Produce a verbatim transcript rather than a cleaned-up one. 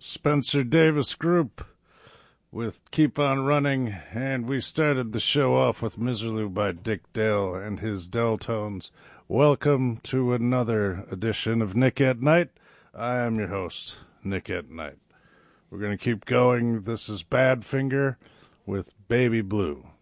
Spencer Davis Group with Keep On Running, and we started the show off with Miserlou by Dick Dale and his Deltones. Welcome to another edition of Nick at Night. I am your host, Nick at Night. We're going to keep going. This is Badfinger with Baby Blue.